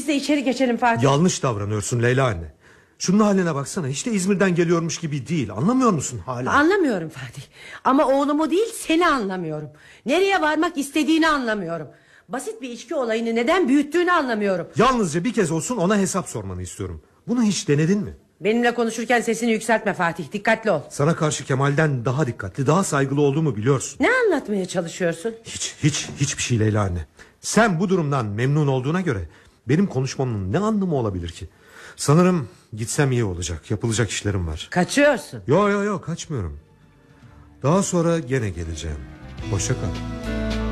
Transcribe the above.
de içeri geçelim Fatih. Yanlış davranıyorsun Leyla anne. Şunun haline baksana, hiç de İzmir'den geliyormuş gibi değil. Anlamıyor musun hala? Anlamıyorum Fatih. Ama oğlumu değil, seni anlamıyorum. Nereye varmak istediğini anlamıyorum. Basit bir içki olayını neden büyüttüğünü anlamıyorum. Yalnızca bir kez olsun ona hesap sormanı istiyorum. Bunu hiç denedin mi? Benimle konuşurken sesini yükseltme Fatih, dikkatli ol. Sana karşı Kemal'den daha dikkatli, daha saygılı olduğumu biliyorsun. Ne anlatmaya çalışıyorsun? Hiçbir şey Leyla anne. Sen bu durumdan memnun olduğuna göre benim konuşmamın ne anlamı olabilir ki? Sanırım gitsem iyi olacak. Yapılacak işlerim var. Kaçıyorsun. Yo kaçmıyorum. Daha sonra gene geleceğim. Hoşça kal.